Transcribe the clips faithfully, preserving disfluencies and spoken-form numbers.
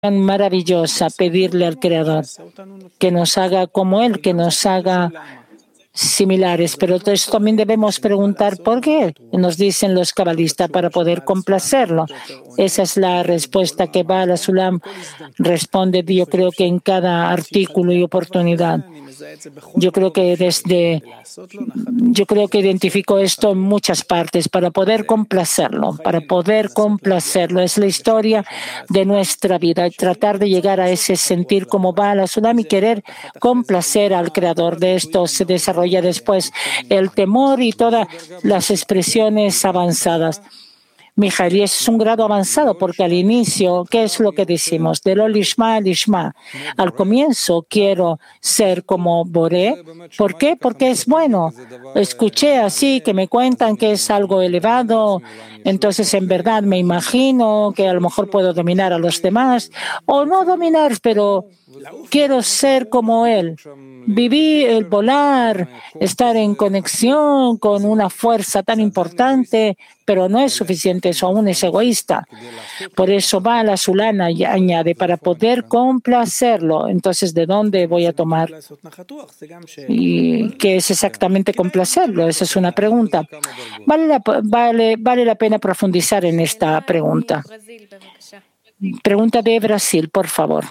maravillosa pedirle al Creador que nos haga como Él, que nos haga similares, pero entonces también debemos preguntar por qué, nos dicen los cabalistas, para poder complacerlo. Esa es la respuesta que Baal HaSulam responde, yo creo que en cada artículo y oportunidad. Yo creo que desde, yo creo que identifico esto en muchas partes para poder complacerlo, para poder complacerlo. Es la historia de nuestra vida, tratar de llegar a ese sentir como Baal HaSulam y querer complacer al Creador. De esto se desarrolla después el temor y todas las expresiones avanzadas. Mijael, y ese es un grado avanzado porque al inicio, ¿qué es lo que decimos? De lo lishma a lishma. Al comienzo quiero ser como Boré. ¿Por qué? Porque es bueno. Escuché así que me cuentan que es algo elevado. Entonces, en verdad, me imagino que a lo mejor puedo dominar a los demás o no dominar, pero quiero ser como Él. Vivir, el volar, estar en conexión con una fuerza tan importante, pero no es suficiente, eso aún es egoísta. Por eso Baal HaSulam y añade, para poder complacerlo. Entonces, ¿de dónde voy a tomar? ¿Y qué es exactamente complacerlo? Esa es una pregunta. Vale la, vale, vale la pena profundizar en esta pregunta. Pregunta de Brasil, por favor.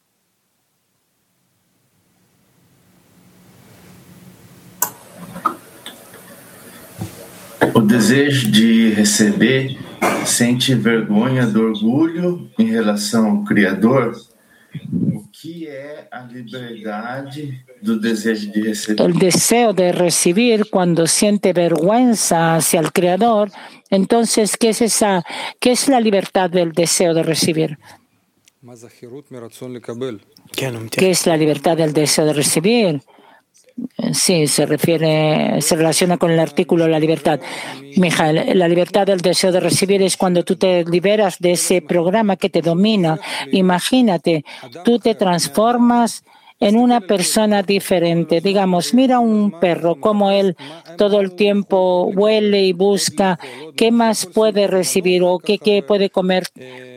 O desejo de receber sente vergonha do orgulho em relação ao Criador. O que é a liberdade do desejo de receber? El deseo de recibir cuando siente vergüenza hacia el Creador. Entonces, ¿qué es esa? ¿Qué es la libertad del deseo de recibir? ¿Qué es la libertad del deseo de recibir? Sí, se refiere, se relaciona con el artículo la libertad. Mijael, la libertad del deseo de recibir es cuando tú te liberas de ese programa que te domina. Imagínate, tú te transformas en una persona diferente. Digamos, mira un perro, como él todo el tiempo huele y busca qué más puede recibir o qué, qué puede comer.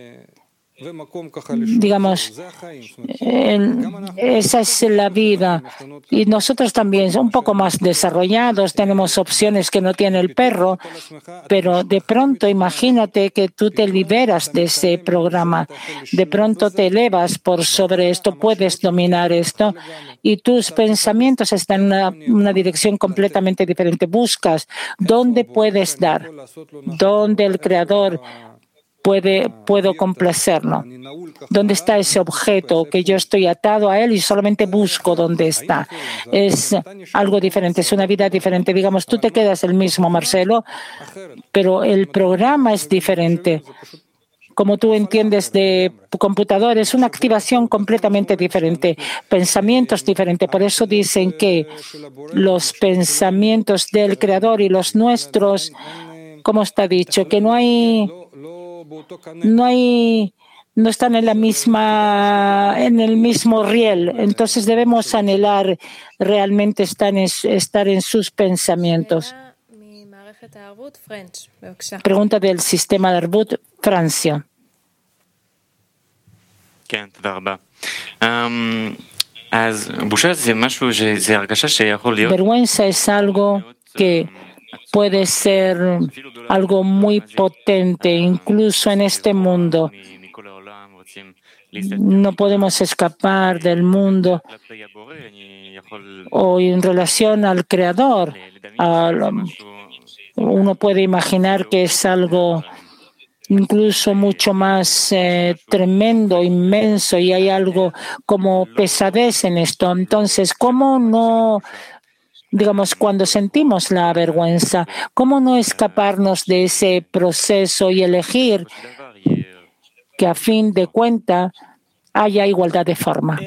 Digamos, el, esa es la vida. Y nosotros también, un poco más desarrollados, tenemos opciones que no tiene el perro, pero de pronto imagínate que tú te liberas de ese programa, de pronto te elevas por sobre esto, puedes dominar esto y tus pensamientos están en una, una dirección completamente diferente. Buscas dónde puedes dar, dónde el Creador Puede, puedo complacerlo. ¿Dónde está ese objeto que yo estoy atado a él y solamente busco dónde está? Es algo diferente, es una vida diferente. Digamos, tú te quedas el mismo, Marcelo, pero el programa es diferente. Como tú entiendes de computador, es una activación completamente diferente, pensamientos diferentes. Por eso dicen que los pensamientos del Creador y los nuestros, como está dicho, que no hay No hay, no están en la misma, en el mismo riel. Entonces debemos anhelar realmente estar en, estar en sus pensamientos. Pregunta del sistema de Arbut, Francia. Vergüenza es algo que puede ser algo muy potente, incluso en este mundo. No podemos escapar del mundo o en relación al Creador. Uno puede imaginar que es algo incluso mucho más eh, tremendo, inmenso, y hay algo como pesadez en esto. Entonces, ¿cómo no... Digamos, cuando sentimos la vergüenza, ¿cómo no escaparnos de ese proceso y elegir que a fin de cuentas haya igualdad de forma?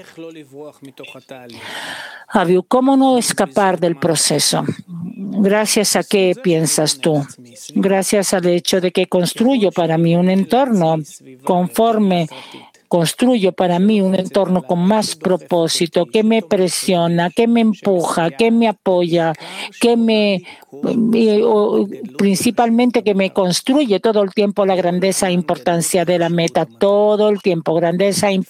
Aviu, ¿cómo no escapar del proceso? ¿Gracias a qué piensas tú? Gracias al hecho de que construyo para mí un entorno conforme construyo para mí un entorno con más propósito, que me presiona, que me empuja, que me apoya, que me, principalmente que me construye todo el tiempo la grandeza e importancia de la meta, todo el tiempo, grandeza e